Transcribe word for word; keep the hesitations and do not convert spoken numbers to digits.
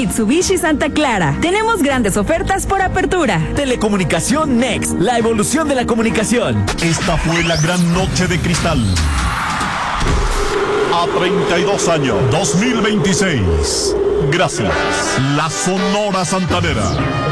Mitsubishi Santa Clara. Tenemos grandes ofertas por apertura. Telecomunicación Next, la evolución de la comunicación. Esta fue la gran noche de cristal. A treinta y dos años, dos mil veintiséis. Gracias. La Sonora Santanera.